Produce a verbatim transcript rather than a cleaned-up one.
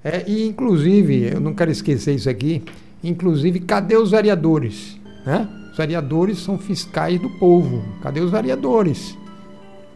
É, e inclusive, eu não quero esquecer isso aqui, inclusive, cadê os vereadores? Né? Os vereadores são fiscais do povo. Cadê os vereadores?